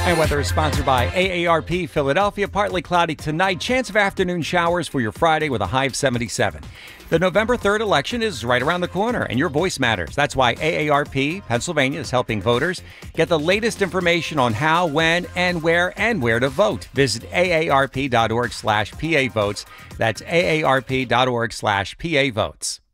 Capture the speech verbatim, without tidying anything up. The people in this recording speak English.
And weather is sponsored by A A R P Philadelphia. Partly cloudy tonight. Chance of afternoon showers for your Friday with a high of seventy-seven. The November third election is right around the corner, and your voice matters. That's why A A R P Pennsylvania is helping voters get the latest information on how, when, and where, and where to vote. Visit aarp.org slash PA votes. That's aarp.org slash PA votes.